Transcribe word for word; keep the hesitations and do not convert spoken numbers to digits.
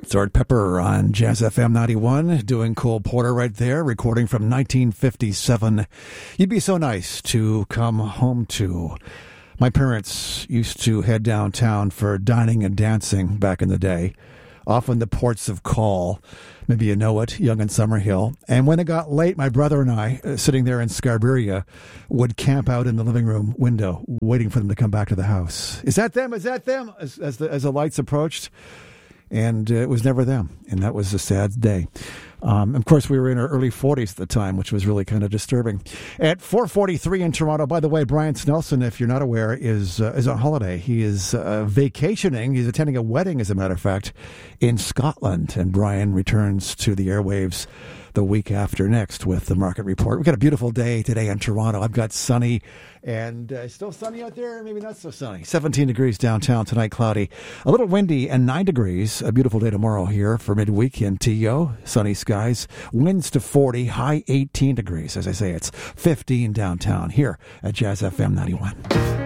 Art Pepper on Jazz F M ninety-one, doing Cole Porter right there, recording from nineteen fifty-seven. You'd be so nice to come home to. My parents used to head downtown for dining and dancing back in the day, often the ports of call. Maybe you know it, Yonge and Summerhill. And when it got late, my brother and I, uh, sitting there in Scarberia, would camp out in the living room window, waiting for them to come back to the house. Is that them? Is that them? As, as, the, as the lights approached. And uh, it was never them. And that was a sad day. Um, of course, we were in our early forties at the time, which was really kind of disturbing. At four forty-three in Toronto, by the way, Brian Snelson, if you're not aware, is uh, is on holiday. He is uh, vacationing. He's attending a wedding, as a matter of fact, in Scotland. And Brian returns to the airwaves the week after next with the Market Report. We've got a beautiful day today in Toronto. I've got sunny and uh, still sunny out there, maybe not so sunny. seventeen degrees downtown tonight, cloudy. A little windy and nine degrees. A beautiful day tomorrow here for midweek in T O. Sunny skies. Winds to forty, high eighteen degrees. As I say, it's fifteen downtown here at Jazz F M ninety-one.